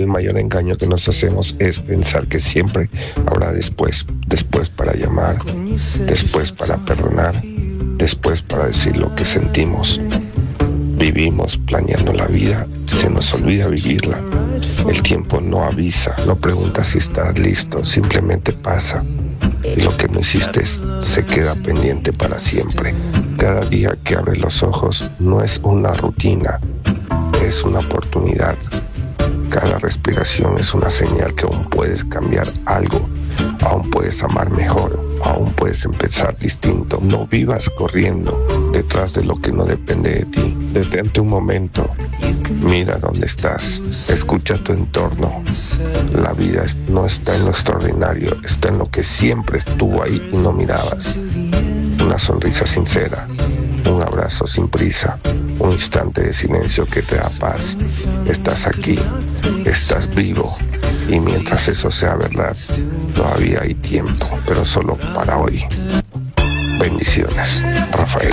mayor engaño que nos hacemos es pensar que siempre habrá después, después para llamar, después para perdonar, después para decir lo que sentimos. Vivimos planeando la vida, se nos olvida vivirla. El tiempo no avisa, no pregunta si estás listo, simplemente pasa. Y lo que no hiciste se queda pendiente para siempre. Cada día que abres los ojos no es una rutina, es una oportunidad. Cada respiración es una señal que aún puedes cambiar algo, aún puedes amar mejor, aún puedes empezar distinto. No vivas corriendo detrás de lo que no depende de ti. Detente un momento, mira dónde estás, escucha tu entorno. La vida no está en lo extraordinario, está en lo que siempre estuvo ahí y no mirabas. Una sonrisa sincera, un abrazo sin prisa, un instante de silencio que te da paz. Estás aquí, estás vivo, y mientras eso sea verdad, todavía hay tiempo, pero solo para hoy. Bendiciones, Rafael.